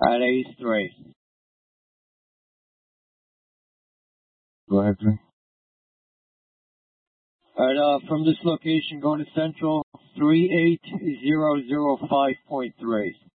at Ace 3. Go ahead, please. And from this location, go to Central 38005.3.